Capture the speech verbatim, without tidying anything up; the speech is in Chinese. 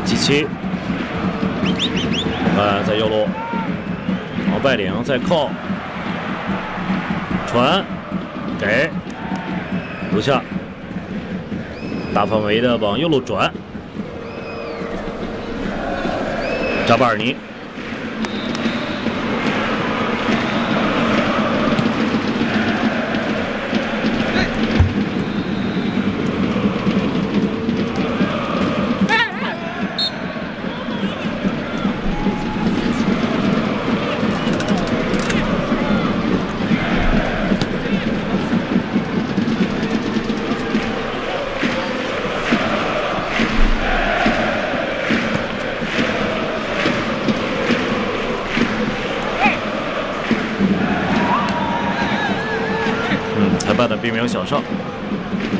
基奇，看在右路，毛拜领在扣，传给卢夏，大范围的往右路转，扎巴尔尼。 裁判的避免小哨。